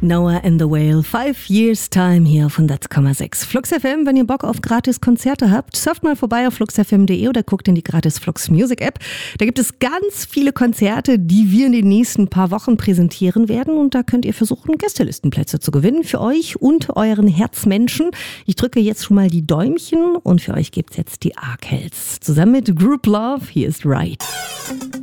Noah and the Whale, 5 Years Time hier auf 100,6. Flux FM, wenn ihr Bock auf gratis Konzerte habt, surft mal vorbei auf fluxfm.de oder guckt in die gratis Flux Music App. Da gibt es ganz viele Konzerte, die wir in den nächsten paar Wochen präsentieren werden und da könnt ihr versuchen, Gästelistenplätze zu gewinnen für euch und euren Herzmenschen. Ich drücke jetzt schon mal die Däumchen und für euch gibt's jetzt die Arkells. Zusammen mit Group Love, hier ist Right.